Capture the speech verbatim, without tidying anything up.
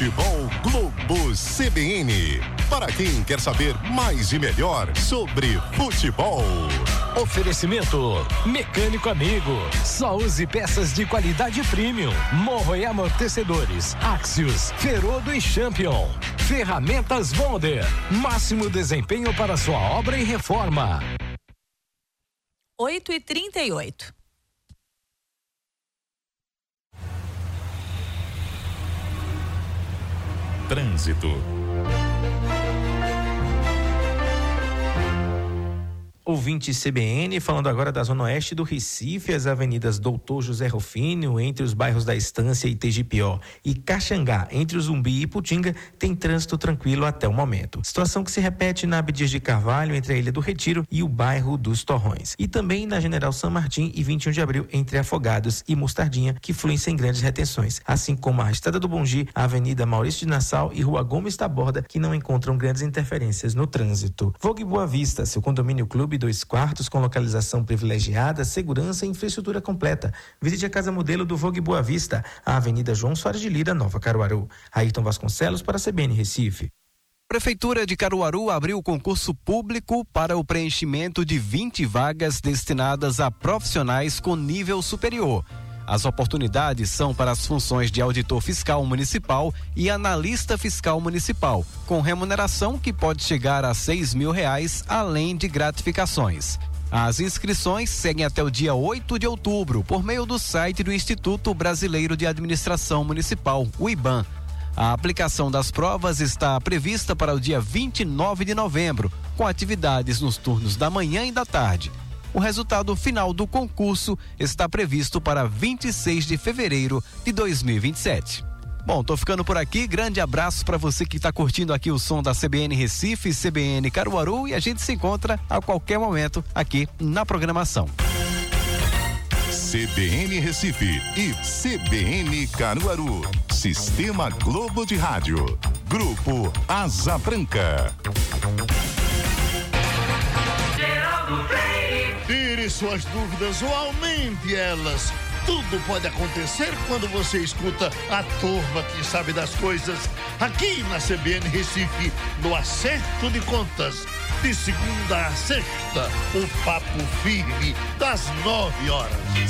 Futebol Globo C B N. Para quem quer saber mais e melhor sobre futebol. Oferecimento Mecânico Amigo. Só use peças de qualidade premium. Morro e amortecedores. Axios, Ferodo e Champion. Ferramentas Bonder. Máximo desempenho para sua obra e reforma. oito e trinta e oito. Trânsito. Ouvinte C B N, falando agora da zona oeste do Recife, as avenidas Doutor José Rufino, entre os bairros da Estância e Tegipió, e Caxangá, entre o Zumbi e Iputinga, tem trânsito tranquilo até o momento. Situação que se repete na Abdias de Carvalho, entre a Ilha do Retiro e o bairro dos Torrões. E também na General São Martim e vinte e um de abril, entre Afogados e Mostardinha, que fluem sem grandes retenções. Assim como a Estrada do Bongi, a Avenida Maurício de Nassau e Rua Gomes Taborda, que não encontram grandes interferências no trânsito. Vogue Boa Vista, seu condomínio clube dois quartos com localização privilegiada, segurança e infraestrutura completa. Visite a casa modelo do Vogue Boa Vista, a Avenida João Soares de Lira, Nova Caruaru. Ayrton Vasconcelos para a C B N Recife. Prefeitura de Caruaru abriu concurso público para o preenchimento de vinte vagas destinadas a profissionais com nível superior. As oportunidades são para as funções de auditor fiscal municipal e analista fiscal municipal, com remuneração que pode chegar a seis mil reais, além de gratificações. As inscrições seguem até o dia oito de outubro, por meio do site do Instituto Brasileiro de Administração Municipal, o IBAM. A aplicação das provas está prevista para o dia vinte e nove de novembro, com atividades nos turnos da manhã e da tarde. O resultado final do concurso está previsto para vinte e seis de fevereiro de dois mil e vinte e sete. Bom, tô ficando por aqui. Grande abraço para você que está curtindo aqui o som da C B N Recife, C B N Caruaru, e a gente se encontra a qualquer momento aqui na programação. C B N Recife e C B N Caruaru. Sistema Globo de Rádio. Grupo Asa Branca. Tire suas dúvidas ou aumente elas. Tudo pode acontecer quando você escuta a turma que sabe das coisas. Aqui na C B N Recife, no Acerto de Contas. De segunda a sexta, o papo firme das nove horas.